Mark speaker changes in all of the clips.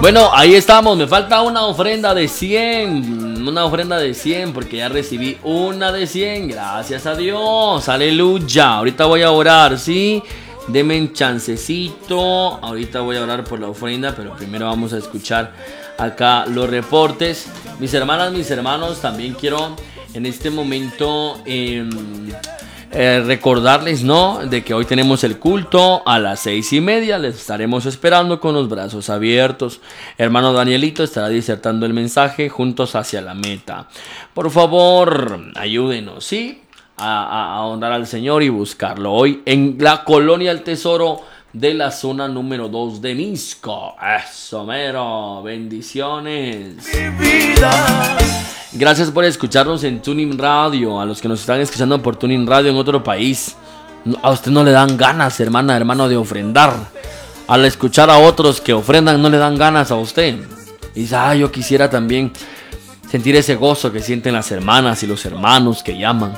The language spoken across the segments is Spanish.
Speaker 1: Bueno, ahí estamos, me falta una ofrenda de 100. Una ofrenda de 100 porque ya recibí una de 100. Gracias a Dios, aleluya. Ahorita voy a orar, ¿sí? Denme un chancecito. Ahorita voy a orar por la ofrenda, pero primero vamos a escuchar acá los reportes. Mis hermanas, mis hermanos, también quiero en este momento recordarles, ¿no?, de que hoy tenemos el culto a las 6:30. Les estaremos esperando con los brazos abiertos. Hermano Danielito estará disertando el mensaje Juntos hacia la meta. Por favor, ayúdenos, ¿sí?, a honrar al Señor y buscarlo hoy en la Colonia El Tesoro de la zona número 2 de Misco. Eso mero, bendiciones. Mi vida. Gracias por escucharnos en Tuning Radio. A los que nos están escuchando por Tuning Radio en otro país, a usted no le dan ganas, hermana, hermano, de ofrendar. Al escuchar a otros que ofrendan, no le dan ganas a usted. Y dice, yo quisiera también sentir ese gozo que sienten las hermanas y los hermanos que llaman.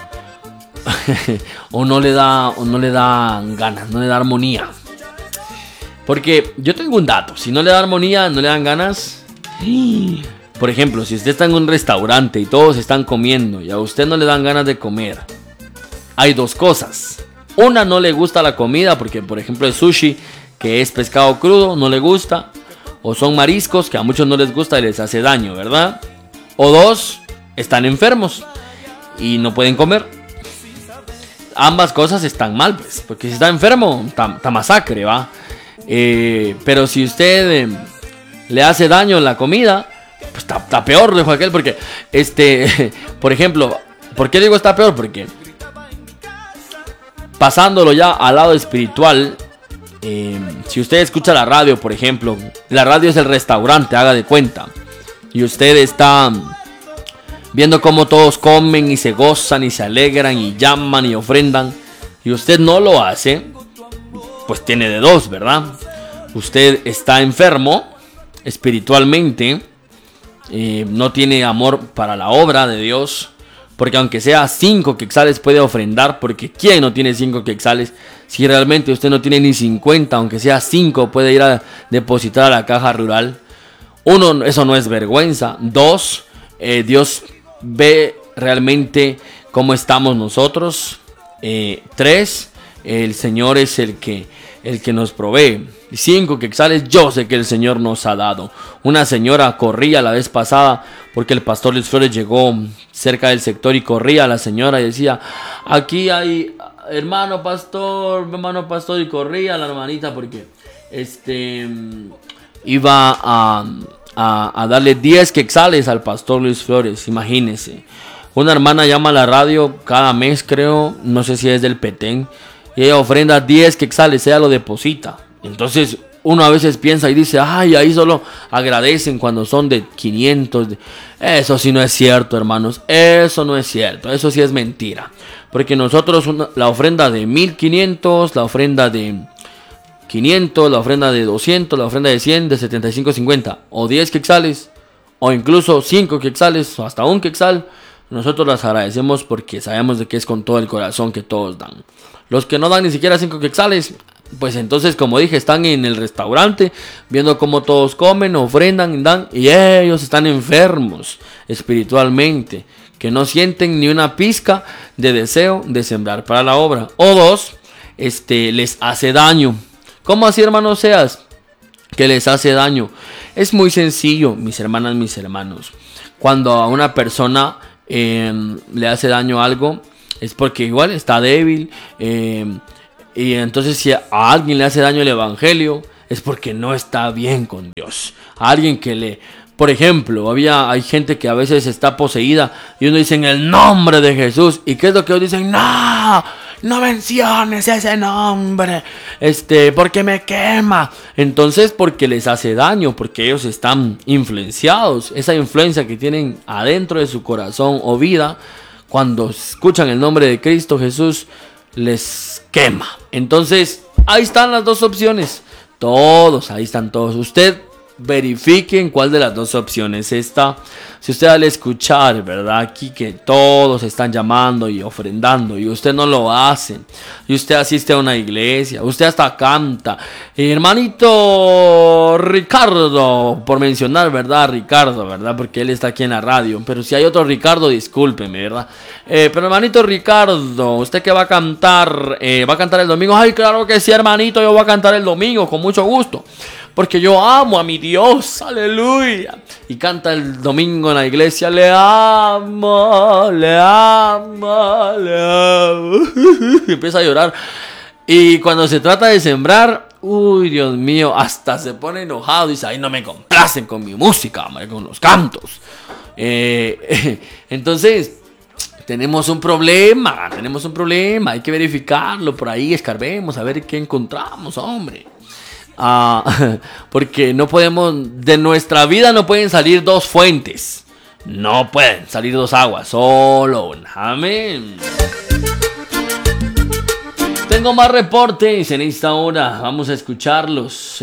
Speaker 1: o no le da ganas, no le da armonía. Porque yo tengo un dato: si no le da armonía, no le dan ganas. Por ejemplo, si usted está en un restaurante y todos están comiendo y a usted no le dan ganas de comer, hay dos cosas. Una, no le gusta la comida porque, por ejemplo, el sushi, que es pescado crudo, no le gusta. O son mariscos que a muchos no les gusta y les hace daño, ¿verdad? O dos, están enfermos y no pueden comer. Ambas cosas están mal, pues, porque si está enfermo, está masacre, ¿va? Pero si usted le hace daño la comida, pues está peor, dijo aquel, porque por ejemplo, ¿por qué digo está peor? Porque pasándolo ya al lado espiritual, si usted escucha la radio, por ejemplo, la radio es el restaurante, haga de cuenta, y usted está viendo cómo todos comen y se gozan y se alegran y llaman y ofrendan, y usted no lo hace, pues tiene de dos, ¿verdad? Usted está enfermo espiritualmente, no tiene amor para la obra de Dios, porque aunque sea 5 quetzales puede ofrendar, porque ¿quién no tiene 5 quetzales? Si realmente usted no tiene ni 50, aunque sea 5, puede ir a depositar a la caja rural. 1, eso no es vergüenza. 2, Dios ve realmente cómo estamos nosotros. 3, el Señor es el que nos provee. 5 quetzales yo sé que el Señor nos ha dado. Una señora corría la vez pasada porque el pastor Luis Flores llegó cerca del sector y corría la señora y decía, aquí hay hermano pastor, y corría la hermanita porque iba a darle 10 quetzales al pastor Luis Flores. Imagínense, una hermana llama a la radio cada mes, creo, no sé si es del Petén, y ella ofrenda 10 quetzales, ella lo deposita. Entonces uno a veces piensa y dice, ahí solo agradecen cuando son de 500. Eso sí no es cierto, hermanos. Eso no es cierto. Eso sí es mentira. Porque nosotros la ofrenda de 1500, la ofrenda de 500, la ofrenda de 200, la ofrenda de 100, de 75.50 o 10 quetzales o incluso 5 quetzales o hasta 1 quetzal, nosotros las agradecemos porque sabemos de que es con todo el corazón que todos dan. Los que no dan ni siquiera 5 quetzales, pues entonces, como dije, están en el restaurante viendo cómo todos comen, ofrendan, dan, y ellos están enfermos espiritualmente, que no sienten ni una pizca de deseo de sembrar para la obra. O 2, les hace daño. ¿Cómo así, hermanos, seas? Que les hace daño. Es muy sencillo, mis hermanas, mis hermanos. Cuando a una persona le hace daño algo, es porque igual está débil. Y entonces si a alguien le hace daño el evangelio, es porque no está bien con Dios. A alguien que por ejemplo, hay gente que a veces está poseída y uno dice en el nombre de Jesús. ¿Y qué es lo que ellos dicen? No menciones ese nombre, porque me quema. Entonces, porque les hace daño, porque ellos están influenciados. Esa influencia que tienen adentro de su corazón o vida, cuando escuchan el nombre de Cristo Jesús, les quema. Entonces, ahí están las dos opciones. Ahí están todos. Usted verifiquen cuál de las dos opciones está. Si usted al escuchar, ¿verdad? Aquí que todos están llamando y ofrendando y usted no lo hace, y usted asiste a una iglesia, usted hasta canta, hermanito Ricardo, por mencionar, ¿verdad? Ricardo, ¿verdad? Porque él está aquí en la radio, pero si hay otro Ricardo, discúlpeme, ¿verdad? Pero hermanito Ricardo, usted que va a cantar el domingo. Ay, claro que sí, hermanito, yo voy a cantar el domingo con mucho gusto, porque yo amo a mi Dios, aleluya. Y canta el domingo en la iglesia, le amo, le amo, le amo. Y empieza a llorar. Y cuando se trata de sembrar, uy, Dios mío, hasta se pone enojado. Dice, ay, no me complacen con mi música, hombre, con los cantos. Entonces, tenemos un problema, hay que verificarlo. Por ahí escarbemos a ver qué encontramos, hombre. Porque no podemos, de nuestra vida no pueden salir dos fuentes, no pueden salir dos aguas, solo una. Amén. Tengo más reportes en esta hora, vamos a escucharlos.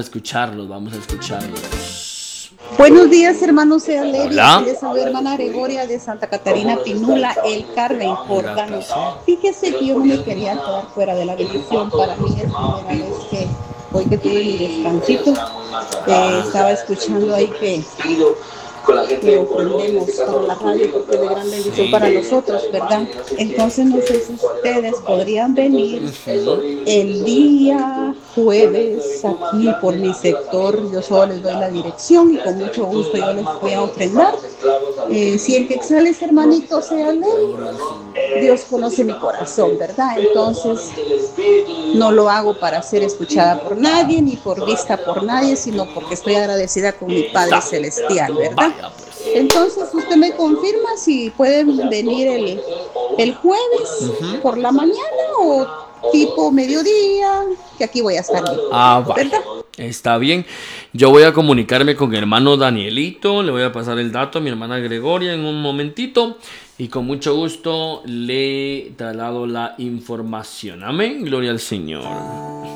Speaker 2: Buenos días, hermanos, sea Levi. Les habla hermana Gregoria de Santa Catarina Pinula, el Carmen Jordán. Fíjese que yo no me quería quedar fuera de la bendición. Para mí es la primera vez que hoy que tuve mi descansito, estaba escuchando ahí que ofrendemos por la radio, porque es de gran bendición para nosotros, ¿verdad? Entonces no sé si ustedes podrían venir el día jueves aquí por mi sector. Yo solo les doy la dirección y con mucho gusto yo les voy a ofrendar. Si el quetzal es hermanito, sea ley, Dios conoce mi corazón, ¿verdad? Entonces no lo hago para ser escuchada por nadie ni por vista por nadie, sino porque estoy agradecida con mi Padre Celestial, ¿verdad? Entonces usted me confirma si pueden venir el jueves por la mañana o tipo mediodía, que aquí voy a estar bien, ¿verdad?
Speaker 1: Está bien, yo voy a comunicarme con el hermano Danielito, le voy a pasar el dato a mi hermana Gregoria en un momentito y con mucho gusto le traslado la información. Amén, gloria al Señor.